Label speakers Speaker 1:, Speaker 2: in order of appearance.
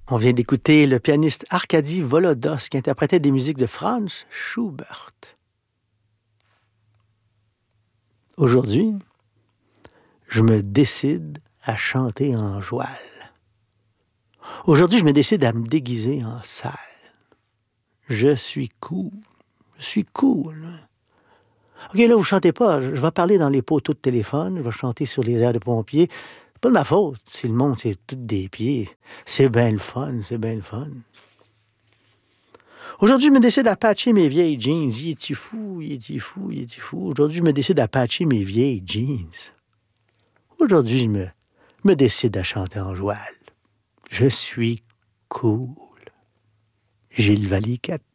Speaker 1: On vient d'écouter le pianiste Arkady Volodos qui interprétait des musiques de Franz Schubert. Aujourd'hui, je me décide à chanter en joual. Aujourd'hui, je me décide à me déguiser en sale. Je suis cool. Je suis cool. OK, là, vous chantez pas. Je vais parler dans les poteaux de téléphone. Je vais chanter sur les airs de pompiers. C'est pas de ma faute si le monde, c'est tout des pieds. C'est bien le fun, c'est bien le fun. Aujourd'hui, je me décide à patcher mes vieilles jeans. Il est-tu fou, il est-tu fou, il est-tu fou. Aujourd'hui, je me décide à patcher mes vieilles jeans. Aujourd'hui, je me décide à chanter en joual. Je suis cool. Gilles Valiquette.